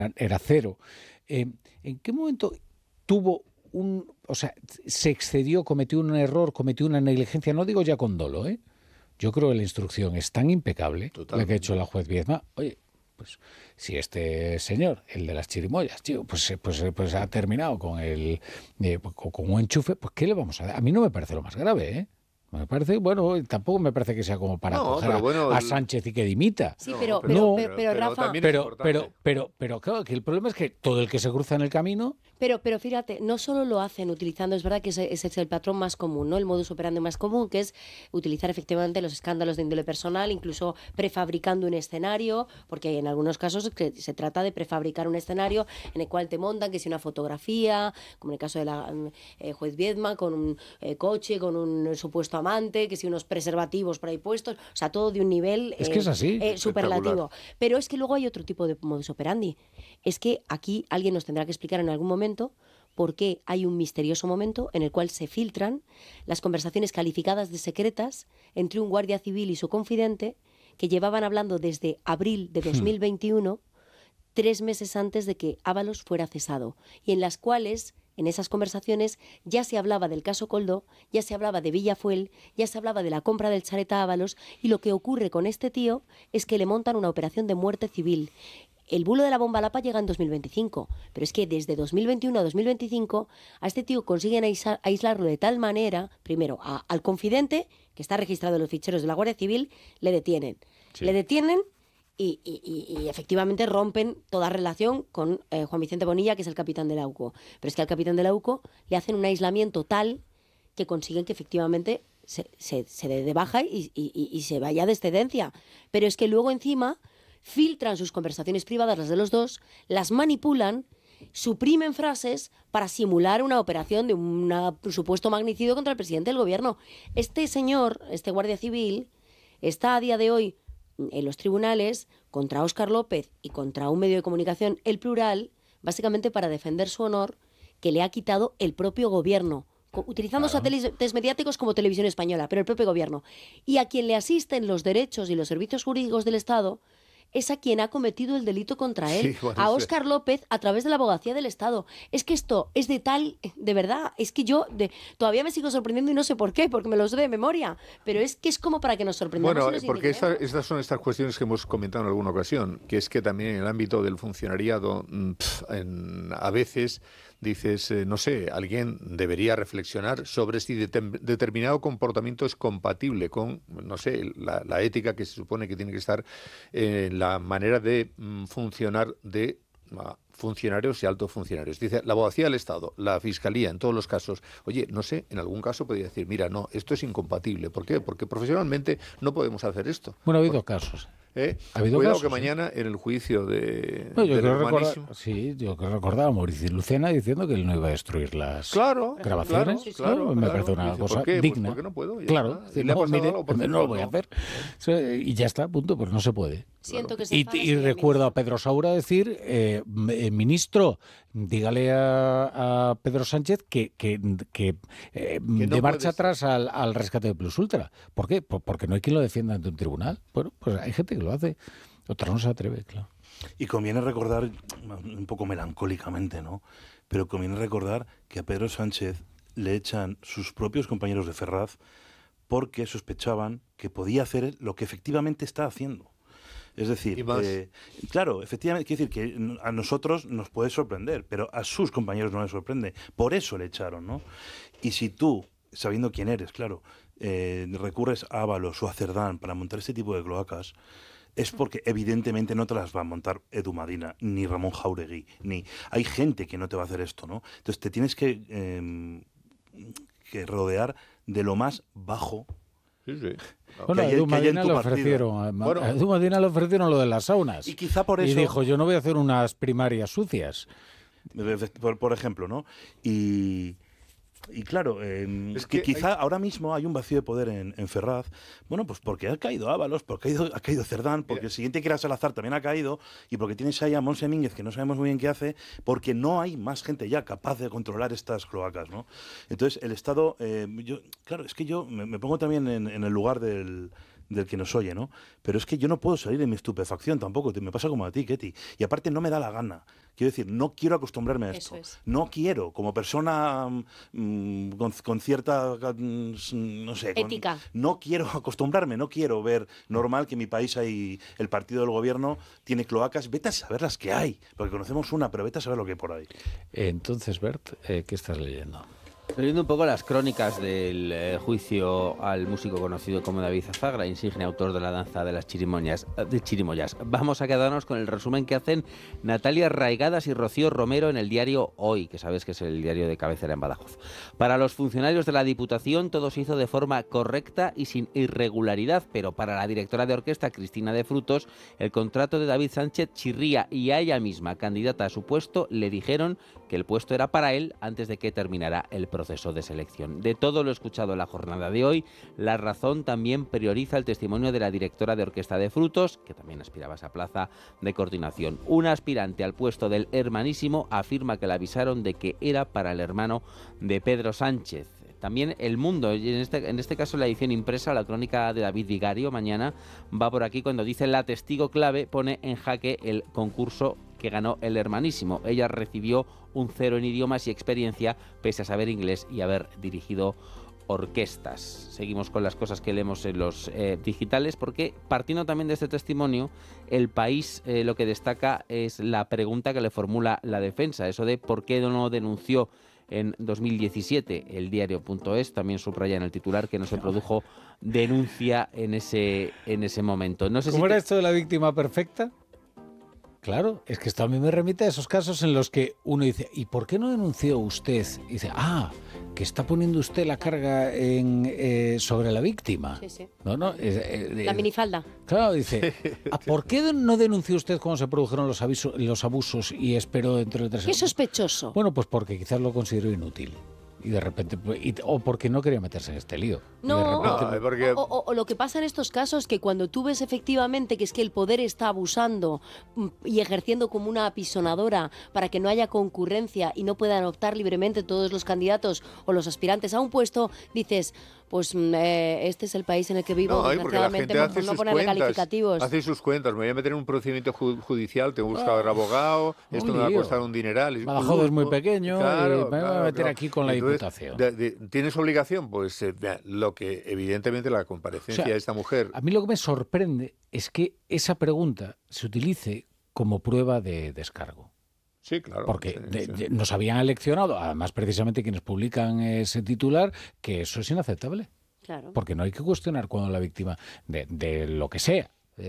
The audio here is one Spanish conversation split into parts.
era cero. ¿En qué momento tuvo se excedió, cometió un error, cometió una negligencia? No digo ya con dolo, ¿eh? Yo creo que la instrucción es tan impecable, la que ha hecho la juez Viedma. Oye, pues si este señor, el de las chirimoyas, tío, pues ha terminado con con un enchufe, pues ¿qué le vamos a dar? A mí no me parece lo más grave, ¿eh? Me parece, bueno, tampoco me parece que sea como para coger a Sánchez y que dimita. Sí, pero Rafa... Pero claro, que el problema es que todo el que se cruza en el camino... Pero fíjate, no solo lo hacen utilizando, es verdad que ese es el patrón más común, ¿no? El modus operandi más común, que es utilizar efectivamente los escándalos de índole personal, incluso prefabricando un escenario, porque en algunos casos que se trata de prefabricar un escenario en el cual te montan que si una fotografía, como en el caso de la juez Viedma, con un coche, con un supuesto amante, que si unos preservativos por ahí puestos, o sea, todo de un nivel es que es así, superlativo. Pero es que luego hay otro tipo de modus operandi. Es que aquí alguien nos tendrá que explicar en algún momento por qué hay un misterioso momento en el cual se filtran las conversaciones calificadas de secretas entre un guardia civil y su confidente que llevaban hablando desde abril de 2021, 3 meses antes de que Ábalos fuera cesado, y en las cuales, en esas conversaciones, ya se hablaba del caso Koldo, ya se hablaba de Villafuel, ya se hablaba de la compra del chalet a Ábalos, y lo que ocurre con este tío es que le montan una operación de muerte civil. El bulo de la bomba Lapa llega en 2025, pero es que desde 2021 a 2025 a este tío consiguen aislarlo de tal manera, primero, al confidente, que está registrado en los ficheros de la Guardia Civil, le detienen. Sí. Le detienen y efectivamente rompen toda relación con Juan Vicente Bonilla, que es el capitán de la UCO. Pero es que al capitán de la UCO le hacen un aislamiento tal que consiguen que efectivamente se dé de baja y se vaya de excedencia. Pero es que luego encima filtran sus conversaciones privadas, las de los dos, las manipulan, suprimen frases para simular una operación de un supuesto magnicidio contra el presidente del gobierno. Este señor, este guardia civil, está a día de hoy en los tribunales contra Óscar López y contra un medio de comunicación, El Plural, básicamente para defender su honor, que le ha quitado el propio gobierno, utilizando satélites mediáticos como Televisión Española, pero el propio gobierno. Y a quien le asisten los derechos y los servicios jurídicos del Estado es a quien ha cometido el delito contra él, a Óscar López, a través de la abogacía del Estado. Es que esto es de verdad, es que yo todavía me sigo sorprendiendo y no sé por qué, porque me lo sé de memoria, pero es que es como para que nos sorprendamos. Bueno, porque estas son estas cuestiones que hemos comentado en alguna ocasión, que es que también en el ámbito del funcionariado, a veces dices, no sé, alguien debería reflexionar sobre si determinado comportamiento es compatible con, no sé, la ética que se supone que tiene que estar en la manera de funcionar de funcionarios y altos funcionarios. Dice, la abogacía del Estado, la Fiscalía, en todos los casos, oye, no sé, en algún caso podría decir, mira, no, esto es incompatible. ¿Por qué? Porque profesionalmente no podemos hacer esto. Bueno, ha habido casos. ¿Ha habido Cuidado casos, que mañana en el juicio de... No, yo creo recordar a Mauricio Lucena diciendo que él no iba a destruir las grabaciones. Me parece una cosa digna. ¿Por qué no puedo? Claro, no lo voy a hacer. Y ya está, punto, pues no se puede. Siento que y recuerdo a Pedro Saura decir, ministro, dígale a Pedro Sánchez que no de marcha atrás al rescate de Plus Ultra. ¿Por qué? Porque no hay quien lo defienda ante un tribunal. Bueno, pues hay gente que lo hace, otra no se atreve, claro. Y conviene recordar, un poco melancólicamente, ¿no? Pero conviene recordar que a Pedro Sánchez le echan sus propios compañeros de Ferraz porque sospechaban que podía hacer lo que efectivamente está haciendo. Es decir, claro, efectivamente, quiere decir que a nosotros nos puede sorprender, pero a sus compañeros no les sorprende. Por eso le echaron, ¿no? Y si tú, sabiendo quién eres, claro, recurres a Ábalos o a Cerdán para montar este tipo de cloacas, es porque evidentemente no te las va a montar Edu Madina, ni Ramón Jáuregui, ni... Hay gente que no te va a hacer esto, ¿no? Entonces te tienes que rodear de lo más bajo. Sí, sí. Bueno, a Edu Madina le ofrecieron lo de las saunas. Y quizá por eso... Y dijo, yo no voy a hacer unas primarias sucias. Por ejemplo, ¿no? Y claro, es que quizá ahora mismo hay un vacío de poder en Ferraz, bueno, pues porque ha caído Ábalos, porque ha caído Cerdán, porque el siguiente que era Salazar también ha caído, y porque tienes ahí a Monse Mínguez, que no sabemos muy bien qué hace, porque no hay más gente ya capaz de controlar estas cloacas, ¿no? Entonces, el Estado, claro, es que yo me pongo también en el lugar del del que nos oye, ¿no? Pero es que yo no puedo salir de mi estupefacción tampoco, me pasa como a ti, Ketty. Y aparte no me da la gana. Quiero decir, no quiero acostumbrarme a esto. No quiero, como persona con cierta, no sé... ética. No quiero acostumbrarme, no quiero ver normal que en mi país hay el partido del gobierno tiene cloacas. Vete a saber las que hay, porque conocemos una, pero vete a saber lo que hay por ahí. Entonces, Bert, ¿qué estás leyendo? Estoy leyendo un poco las crónicas del juicio al músico conocido como David Azagra, insigne autor de la danza de las chirimoyas. Vamos a quedarnos con el resumen que hacen Natalia Raigadas y Rocío Romero en el diario Hoy, que sabes que es el diario de cabecera en Badajoz. Para los funcionarios de la Diputación todo se hizo de forma correcta y sin irregularidad, pero para la directora de orquesta, Cristina de Frutos, el contrato de David Sánchez chirría y a ella misma, candidata a su puesto, le dijeron que el puesto era para él antes de que terminara el proceso de selección. De todo lo escuchado en la jornada de hoy, La Razón también prioriza el testimonio de la directora de Orquesta de Frutos, que también aspiraba a esa plaza de coordinación. Un aspirante al puesto del hermanísimo afirma que le avisaron de que era para el hermano de Pedro Sánchez. También El Mundo, y en este caso la edición impresa, la crónica de David Vigario, mañana va por aquí cuando dice: la testigo clave pone en jaque el concurso que ganó el hermanísimo. Ella recibió un 0 en idiomas y experiencia, pese a saber inglés y haber dirigido orquestas. Seguimos con las cosas que leemos en los digitales, porque partiendo también de este testimonio, El País lo que destaca es la pregunta que le formula la defensa, eso de por qué no denunció en 2017. El diario.es también subraya en el titular que no se produjo denuncia en ese momento. No sé ¿Cómo era esto de la víctima perfecta? Claro, es que esto a mí me remite a esos casos en los que uno dice, ¿y por qué no denunció usted? Y dice, que está poniendo usted la carga sobre la víctima. Sí, sí. No, la minifalda. Claro, dice, ¿por qué no denunció usted cuando se produjeron los abusos y esperó dentro de 3 años? Qué sospechoso. Bueno, pues porque quizás lo consideró inútil. Y de repente, o porque no quería meterse en este lío. O lo que pasa en estos casos, que cuando tú ves efectivamente que es que el poder está abusando y ejerciendo como una apisonadora para que no haya concurrencia y no puedan optar libremente todos los candidatos o los aspirantes a un puesto, dices, pues este es el país en el que vivo, desgraciadamente, por no ponerle calificativos. Hace sus cuentas, me voy a meter en un procedimiento judicial, tengo que buscar abogado, esto me va a costar un dineral. Badajoz es muy pequeño, claro, me voy a meter aquí con la Diputación. ¿Tienes obligación? Pues lo que evidentemente la comparecencia de esta mujer... A mí lo que me sorprende es que esa pregunta se utilice como prueba de descargo. Sí, claro. Porque nos habían eleccionado, además precisamente quienes publican ese titular, que eso es inaceptable. Claro. Porque no hay que cuestionar cuando la víctima de lo que sea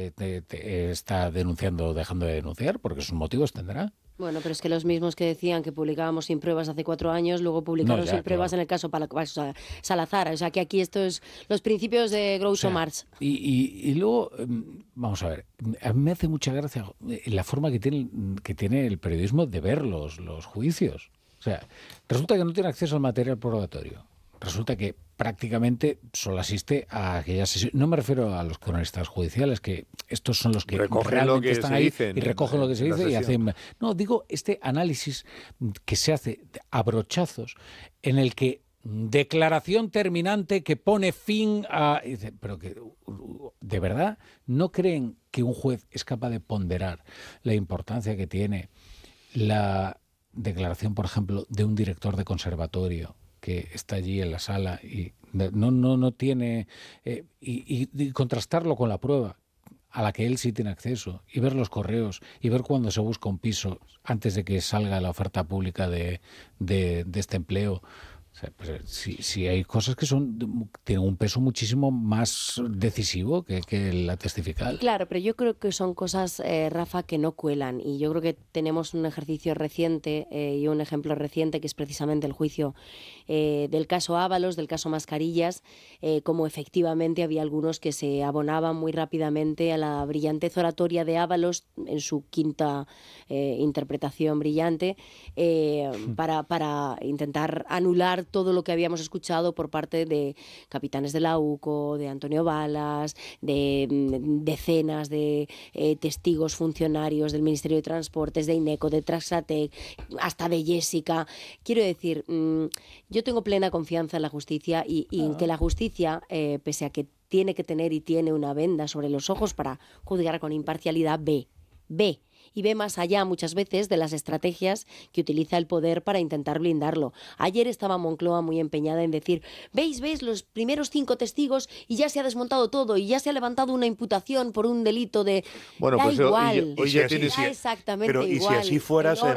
está denunciando o dejando de denunciar, porque sus motivos tendrá. Bueno, pero es que los mismos que decían que publicábamos sin pruebas hace 4 años, luego publicaron sin pruebas en el caso Salazar. O sea, que aquí esto es los principios de Groucho Marx. Y luego, vamos a ver, a mí me hace mucha gracia la forma que tiene el periodismo de ver los juicios. O sea, resulta que no tiene acceso al material probatorio. Resulta que prácticamente solo asiste a aquellas sesiones. No me refiero a los cronistas judiciales, que estos son los que realmente están ahí y recogen lo que se dice y hacen... No, digo este análisis que se hace a brochazos, en el que declaración terminante que pone fin a... Pero que, ¿de verdad no creen que un juez es capaz de ponderar la importancia que tiene la declaración, por ejemplo, de un director de conservatorio que está allí en la sala y no tiene... y contrastarlo con la prueba a la que él sí tiene acceso, y ver los correos, y ver cuando se busca un piso antes de que salga la oferta pública de este empleo? O sea, pues, sí hay cosas que tienen un peso muchísimo más decisivo que la testifical. Claro, pero yo creo que son cosas, Rafa, que no cuelan. Y yo creo que tenemos un ejercicio reciente y un ejemplo reciente, que es precisamente el juicio del caso Ábalos, del caso Mascarillas, como efectivamente había algunos que se abonaban muy rápidamente a la brillantez oratoria de Ábalos en su quinta interpretación brillante para intentar anular negar todo lo que habíamos escuchado por parte de capitanes de la UCO, de Antonio Balas, de decenas de testigos funcionarios del Ministerio de Transportes, de INECO, de Traxatec, hasta de Jessica. Quiero decir, yo tengo plena confianza en la justicia y en que la justicia, pese a que tiene que tener y tiene una venda sobre los ojos para juzgar con imparcialidad, ve y ve más allá muchas veces de las estrategias que utiliza el poder para intentar blindarlo. Ayer estaba Moncloa muy empeñada en decir, veis los primeros 5 testigos y ya se ha desmontado todo y ya se ha levantado una imputación por un delito de... Bueno, da pues igual, hoy ya tienes... da exactamente pero, igual. Y si así fuera,